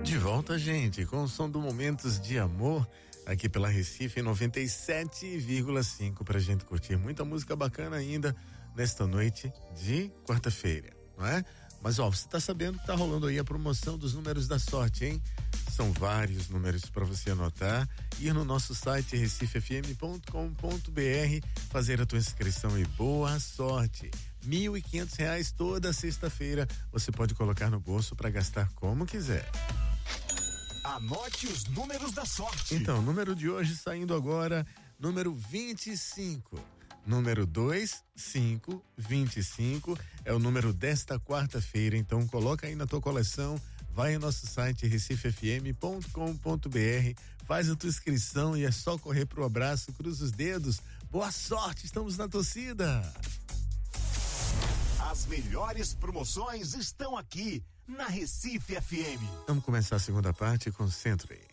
De volta, gente, com o som do Momentos de Amor, aqui pela Recife 97,5, pra gente curtir muita música bacana ainda nesta noite de quarta-feira, não é? Mas ó, você tá sabendo que tá rolando aí a promoção dos números da sorte, hein? São vários números para você anotar, ir no nosso site recifefm.com.br, fazer a tua inscrição e boa sorte. R$1.500 toda sexta-feira, você pode colocar no bolso para gastar como quiser. Anote os números da sorte. Então, o número de hoje saindo agora, número 25. Número 2525 é o número desta quarta-feira, então coloca aí na tua coleção, vai ao nosso site recifefm.com.br, faz a tua inscrição e é só correr pro abraço, cruza os dedos, boa sorte, estamos na torcida. As melhores promoções estão aqui na Recife FM. Vamos começar a segunda parte com Century.